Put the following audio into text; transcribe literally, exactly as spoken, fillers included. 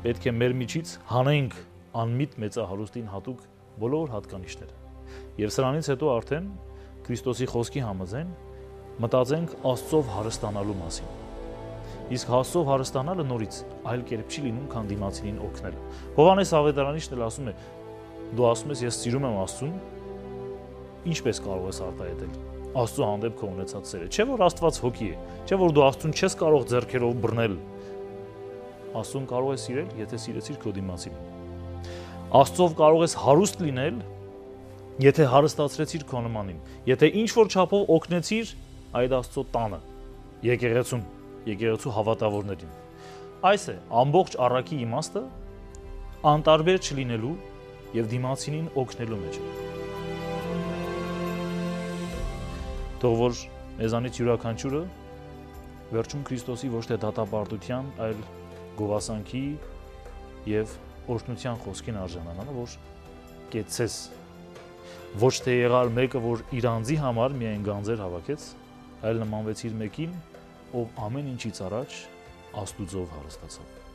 պետք է մեր միջից հանենք անմիտ մեծահարուստին հատուկ բոլոր հատկանիշները։ Եվ սրանից հետո արդեն Քրիստոսի խոսքի համաձայն մտածենք Աստծով հարստանալու մասին։ Իսկ Աստծով հարստանալը նորից այլ կերպ չի լինում, քան դիմացինին օգնելը։ Հովհաննես Ավետարանիչն էլ ասում է. դու ասում ես, ես սիրում եմ Աստծուն, ինչպես կարող ես արտահայտել Աստծո հանդեպ քո ունեցած սերը։ Չէ՞ որ Աստված հոգի է, չէ՞ որ դու Աստծուն չես կարող ձեռքերով բռնել։ Աստծուն կարող ես սիրել, եթե սիրեցիր քո դիմացինին։ Աստծով կարող ես հարուստ լինել, եթե հարստացրեցիր քո նմանին, եթե ինչ որ չափով օգնեցիր այդ Աստծո տանը, եկեղեցուն, եկեղեցու հավատավորներին։ Այս է ամբողջ առակի իմաստը անտարբեր չլինելու եւ դիմացինին օգնելու մեջ։ Թող որ մեզանից յուրաքանչյուրը վերջում Քրիստոսի ոչ թե դատապարտության, այլ գովասանքի եւ օրհնության խոսքին արժանանա, որ կեցես ոչ թե եղար մեկը, որ իր անձի համար միայն գանձեր հավաքեց, այլ նմանվեցիր մեկին, ով ամեն ինչից առաջ Աստուծով հարստացավ։